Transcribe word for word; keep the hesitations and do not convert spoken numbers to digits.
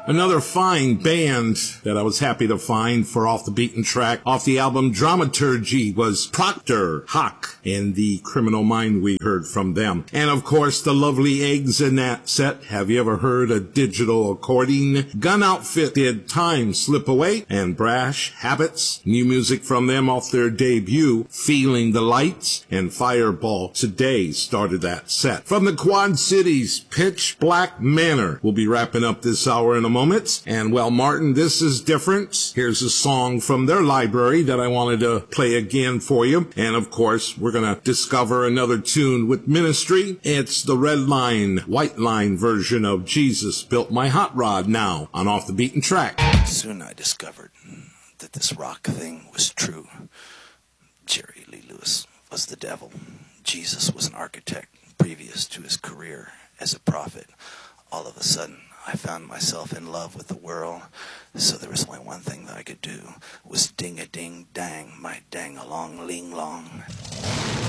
Another fine band that I was happy to find for Off the Beaten Track off the album Dramaturgy was Proctor Hawk and the Criminal Mind. We heard from them. And of course, the lovely Eggs in that set. Have you ever heard a digital accordion? Gun Outfit did Time Slip Away, and Brash Habits. New music from them off their debut, Feeling the Lights, and Fireball Today started that set. From the Quad Cities, Pitch Black Manor. We'll be wrapping up this hour in a moment. And well, Martin, this is different. Here's a song from their library that I wanted to play again for you. And of course, we're going to discover another tune with Ministry. It's the Red Line, White Line version of Jesus Built My Hot Rod, now on Off the Beaten Track. Soon I discovered that this rock thing was true. Jerry Lee Lewis was the devil. Jesus was an architect previous to his career as a prophet. All of a sudden, I found myself in love with the world, so there was only one thing that I could do, was ding-a-ding-dang, my dang-along-ling-long.